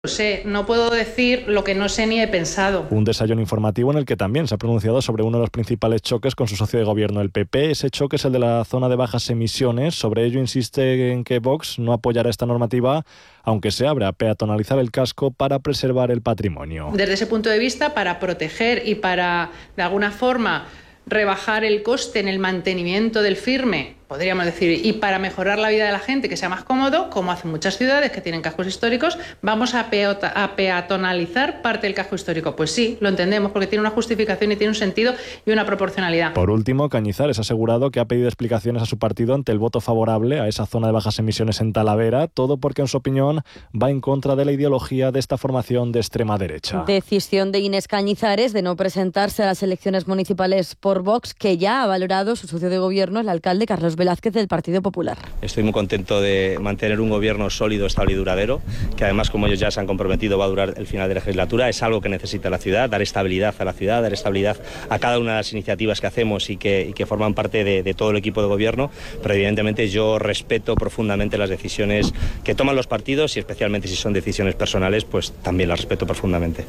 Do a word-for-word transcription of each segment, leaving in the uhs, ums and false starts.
sé, no puedo decir lo que no sé ni he pensado. Un desayuno informativo en el que también se ha pronunciado sobre uno de los principales choques con su socio de gobierno, el P P. Ese choque es el de la zona de bajas emisiones. Sobre ello insiste en que Vox no apoyará esta normativa, aunque se abre a peatonalizar el casco para preservar el patrimonio. Desde ese punto de vista, para proteger y para, de alguna forma, rebajar el coste en el mantenimiento del firme, podríamos decir, y para mejorar la vida de la gente, que sea más cómodo, como hacen muchas ciudades que tienen cascos históricos, vamos a, peota, a peatonalizar parte del casco histórico. Pues sí, lo entendemos, porque tiene una justificación y tiene un sentido y una proporcionalidad. Por último, Cañizares ha asegurado que ha pedido explicaciones a su partido ante el voto favorable a esa zona de bajas emisiones en Talavera, todo porque, en su opinión, va en contra de la ideología de esta formación de extrema derecha. Decisión de Inés Cañizares de no presentarse a las elecciones municipales por Vox, que ya ha valorado su socio de gobierno, el alcalde Carlos Velázquez del Partido Popular. Estoy muy contento de mantener un gobierno sólido, estable y duradero, que además, como ellos ya se han comprometido, va a durar el final de la legislatura. Es algo que necesita la ciudad, dar estabilidad a la ciudad, dar estabilidad a cada una de las iniciativas que hacemos y que, y que forman parte de, de todo el equipo de gobierno, pero evidentemente yo respeto profundamente las decisiones que toman los partidos y especialmente si son decisiones personales, pues también las respeto profundamente.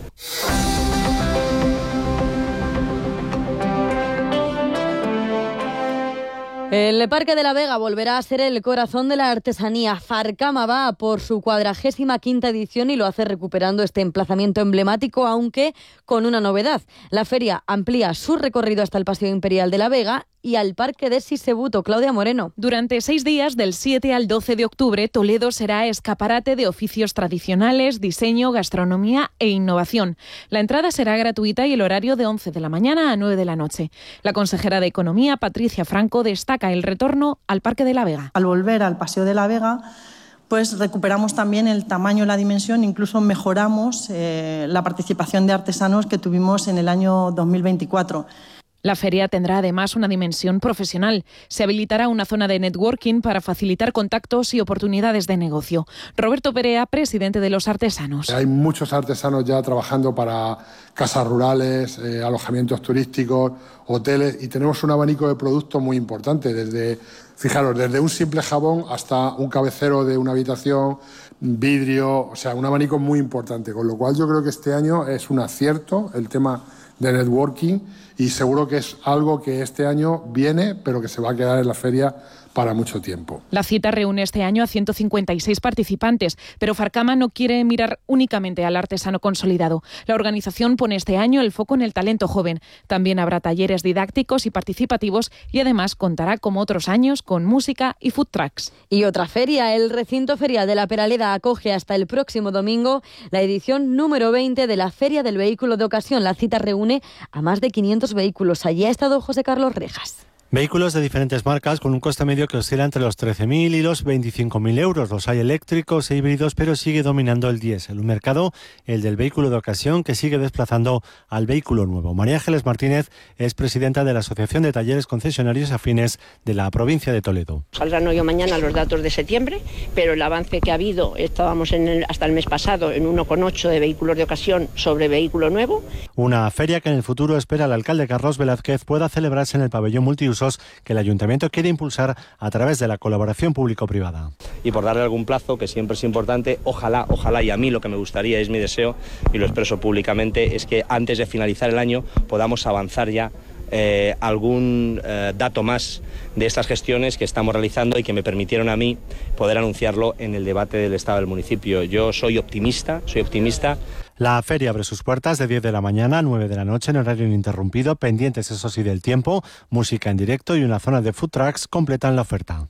El Parque de la Vega volverá a ser el corazón de la artesanía. Farcama va por su cuadragésima quinta edición y lo hace recuperando este emplazamiento emblemático, aunque con una novedad. La feria amplía su recorrido hasta el Paseo Imperial de la Vega y al Parque de Sisebuto. Claudia Moreno. Durante seis días, del siete al doce de octubre, Toledo será escaparate de oficios tradicionales, diseño, gastronomía e innovación. La entrada será gratuita y el horario de once de la mañana a nueve de la noche. La consejera de Economía, Patricia Franco, destaca el retorno al Parque de la Vega. Al volver al Paseo de la Vega, pues recuperamos también el tamaño y la dimensión, incluso mejoramos eh, la participación de artesanos que tuvimos en el año dos mil veinticuatro. La feria tendrá además una dimensión profesional. Se habilitará una zona de networking para facilitar contactos y oportunidades de negocio. Roberto Perea, presidente de los artesanos. Hay muchos artesanos ya trabajando para casas rurales, eh, alojamientos turísticos, hoteles, y tenemos un abanico de productos muy importante, desde, fijaros, desde un simple jabón hasta un cabecero de una habitación, vidrio, o sea, un abanico muy importante. Con lo cual yo creo que este año es un acierto el tema de networking y seguro que es algo que este año viene, pero que se va a quedar en la feria para mucho tiempo. La cita reúne este año a ciento cincuenta y seis participantes, pero Farcama no quiere mirar únicamente al artesano consolidado. La organización pone este año el foco en el talento joven. También habrá talleres didácticos y participativos y además contará, como otros años, con música y food trucks. Y otra feria, el recinto ferial de La Peraleda acoge hasta el próximo domingo la edición número veinte de la Feria del Vehículo de Ocasión. La cita reúne a más de quinientos vehículos. Allí ha estado José Carlos Rejas. Vehículos de diferentes marcas con un coste medio que oscila entre los trece mil y los veinticinco mil euros. Los hay eléctricos e híbridos, pero sigue dominando el diésel. Un mercado, el del vehículo de ocasión, que sigue desplazando al vehículo nuevo. María Ángeles Martínez es presidenta de la Asociación de Talleres Concesionarios Afines de la provincia de Toledo. Saldrán hoy o mañana los datos de septiembre, pero el avance que ha habido, estábamos en el, hasta el mes pasado en uno coma ocho de vehículos de ocasión sobre vehículo nuevo. Una feria que en el futuro espera el alcalde Carlos Velázquez pueda celebrarse en el pabellón multiusos que el ayuntamiento quiere impulsar a través de la colaboración público-privada. Y por darle algún plazo, que siempre es importante, ojalá, ojalá, y a mí lo que me gustaría, es mi deseo, y lo expreso públicamente, es que antes de finalizar el año podamos avanzar ya eh, algún eh, dato más de estas gestiones que estamos realizando y que me permitieron a mí poder anunciarlo en el debate del Estado del municipio. Yo soy optimista, soy optimista. La feria abre sus puertas de diez de la mañana a nueve de la noche en horario ininterrumpido, pendientes eso sí del tiempo, música en directo y una zona de food trucks completan la oferta.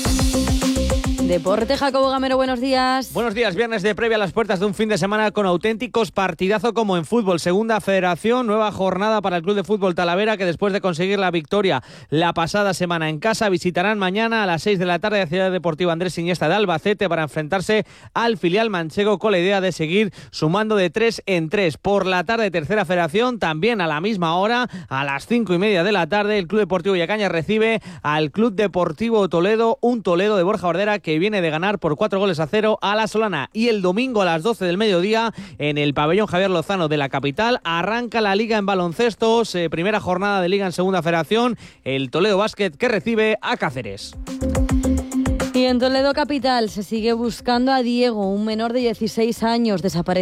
Deporte, Jacobo Gamero, buenos días. Buenos días, viernes de previa a las puertas de un fin de semana con auténticos partidazos como en fútbol. Segunda Federación, nueva jornada para el Club de Fútbol Talavera, que después de conseguir la victoria la pasada semana en casa, visitarán mañana a las seis de la tarde a Ciudad Deportiva Andrés Iniesta de Albacete para enfrentarse al filial manchego con la idea de seguir sumando de tres en tres. Por la tarde, Tercera Federación, también a la misma hora, a las cinco y media de la tarde, el Club Deportivo Yacaña recibe al Club Deportivo Toledo, un Toledo de Borja Bordera que viene de ganar por cuatro goles a cero a la Solana. Y el domingo a las doce del mediodía en el pabellón Javier Lozano de la capital arranca la Liga en baloncesto, eh, primera jornada de Liga en Segunda Federación, el Toledo Básquet que recibe a Cáceres. Y Y en Toledo capital se sigue buscando a Diego, un menor de dieciséis años desaparecido